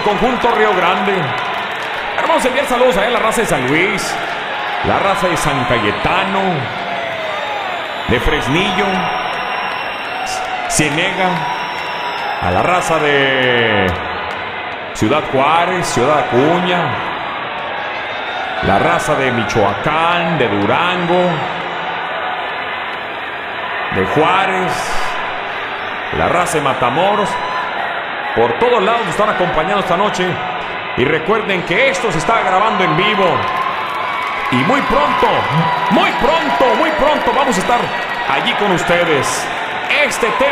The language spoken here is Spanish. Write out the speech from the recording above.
el conjunto Río Grande. Vamos a enviar saludos a la raza de San Luis, la raza de San Cayetano, de Fresnillo, Cienega, a la raza de Ciudad Juárez, Ciudad Acuña, la raza de Michoacán, de Durango, de Juárez, la raza de Matamoros. Por todos lados nos están acompañando esta noche. Y recuerden que esto se está grabando en vivo. Y muy pronto vamos a estar allí con ustedes. Este tema